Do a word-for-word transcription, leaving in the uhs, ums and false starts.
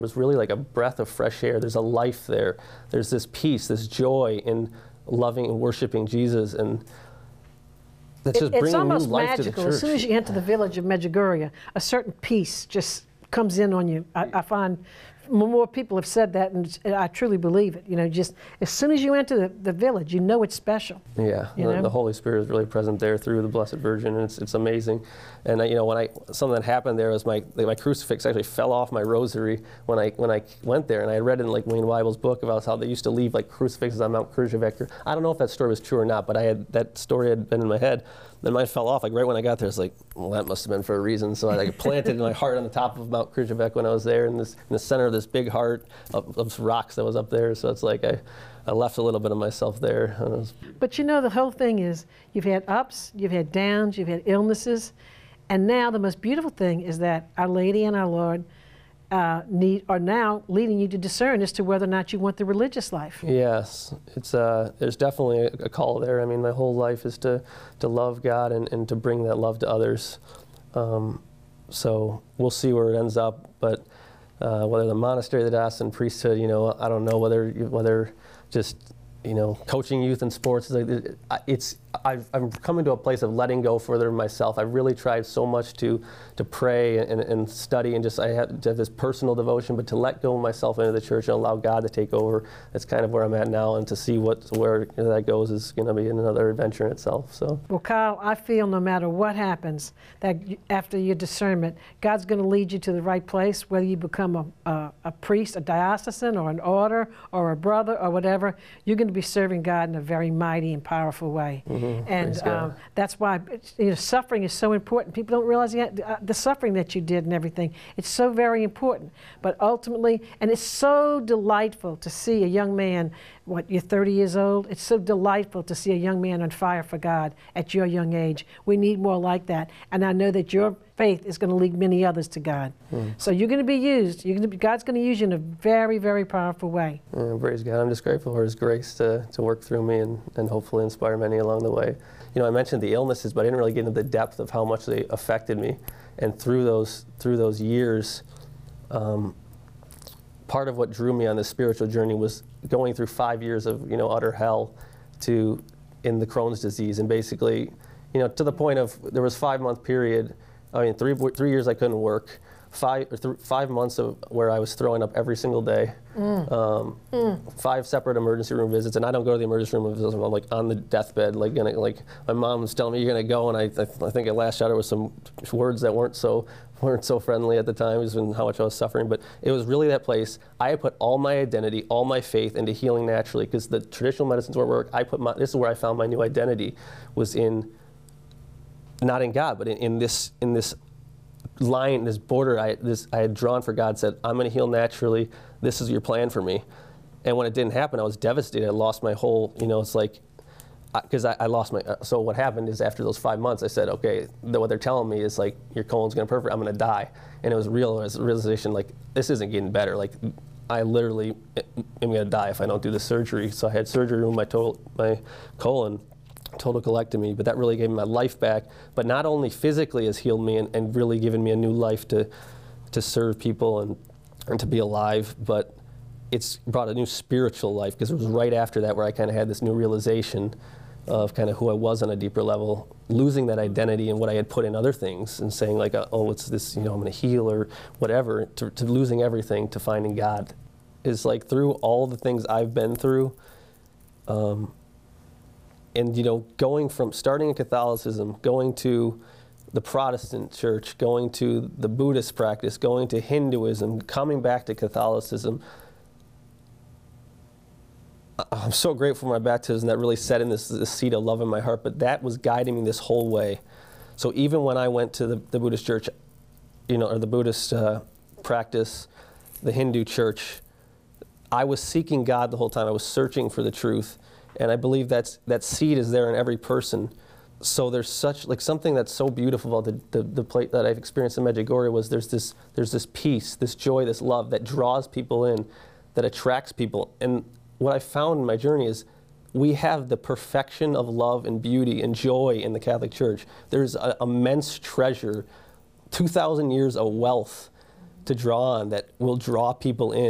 was really like a breath of fresh air. There's a life there. There's this peace, this joy in loving and worshiping Jesus, and that's just it, bringing new life magical. to the church. As soon as you enter the village of Medjugorje, a certain peace just comes in on you. I, I find more people have said that, and I truly believe it. You know, just as soon as you enter the, the village, you know it's special. Yeah, the, the Holy Spirit is really present there through the Blessed Virgin, and it's, it's amazing. And uh, you know, when I something that happened there was my like, my crucifix actually fell off my rosary when I when I went there, and I read in like Wayne Weibel's book about how they used to leave like crucifixes on Mount Kruževec. I don't know if that story was true or not, but I had that story had been in my head. Then mine fell off like right when I got there. It's like, well, that must have been for a reason. So I like, planted my heart on the top of Mount Kruževec when I was there, in this in the center of this big heart of, of rocks that was up there. So it's like I, I left a little bit of myself there. Was... But you know, the whole thing is you've had ups, you've had downs, you've had illnesses, and now the most beautiful thing is that Our Lady and our Lord uh, need are now leading you to discern as to whether or not you want the religious life. Yes, it's uh, there's definitely a, a call there. I mean, my whole life is to to love God and, and to bring that love to others. Um, so we'll see where it ends up, but. Uh, whether the monastery, the diocesan priesthood, you know, I don't know whether whether just you know coaching youth in sports. It's I've, I'm coming to a place of letting go further myself. I've really tried so much to to pray and, and study and just I have, to have this personal devotion, but to let go of myself into the church and allow God to take over. That's kind of where I'm at now, and to see what where that goes is going to be another adventure in itself. So. Well, Kyle, I feel no matter what happens, that after your discernment, God's going to lead you to the right place. Whether you become a, a a priest, a diocesan, or an order, or a brother, or whatever, you're going to be serving God in a very mighty and powerful way. Mm-hmm. And um, that's why you know, suffering is so important. People don't realize yet, uh, the suffering that you did and everything. It's so very important. But ultimately, and it's so delightful to see a young man, what, you're thirty years old? It's so delightful to see a young man on fire for God at your young age. We need more like that. And I know that your faith is going to lead many others to God. Mm. So you're going to be used. You're going to be, God's going to use you in a very, very powerful way. Yeah, praise God. I'm just grateful for His grace to, to work through me and, and hopefully inspire many along the way. You know, I mentioned the illnesses, but I didn't really get into the depth of how much they affected me. And through those through those years, um, part of what drew me on this spiritual journey was going through five years of you know utter hell, to in the Crohn's disease, and basically, you know, to the point of there was five month period. I mean, three three years I couldn't work. Five or th five months of where I was throwing up every single day. Mm. Um, mm. Five separate emergency room visits, and I don't go to the emergency room visits. I'm like on the deathbed, like gonna like my mom was telling me you're gonna go, and I I, th I think I lashed out. It was some words that weren't so weren't so friendly at the time, just how much I was suffering. But it was really that place. I had put all my identity, all my faith into healing naturally, because the traditional medicines were work. I put my this is where I found my new identity, was in not in God, but in, in this in this. line, this border I, this, I had drawn for God, said, I'm going to heal naturally. This is your plan for me. And when it didn't happen, I was devastated. I lost my whole, you know, it's like, because I, I, I lost my, uh, so what happened is after those five months, I said, okay, the, what they're telling me is like, your colon's going to perfect, I'm going to die. And it was real, it was a realization, like, this isn't getting better. Like, I literally am going to die if I don't do the surgery. So I had surgery on my, total, my colon. Total colectomy, but that really gave me my life back. But not only physically has healed me and, and really given me a new life to to serve people and, and to be alive, but it's brought a new spiritual life, because it was right after that where I kind of had this new realization of kind of who I was on a deeper level, losing that identity and what I had put in other things and saying like, oh, it's this, you know, I'm going to heal or whatever, to, to losing everything, to finding God. Is like through all the things I've been through, um, and, you know, going from starting in Catholicism, going to the Protestant church, going to the Buddhist practice, going to Hinduism, coming back to Catholicism, I'm so grateful for my baptism. That really set in this, this seed of love in my heart, but that was guiding me this whole way. So even when I went to the, the Buddhist church, you know, or the Buddhist uh, practice, the Hindu church, I was seeking God the whole time. I was searching for the truth. And I believe that's, that seed is there in every person. So there's such, like something that's so beautiful about the, the, the place that I've experienced in Medjugorje was there's this, there's this peace, this joy, this love that draws people in, that attracts people. And what I found in my journey is we have the perfection of love and beauty and joy in the Catholic Church. There's an immense treasure, two thousand years of wealth to draw on that will draw people in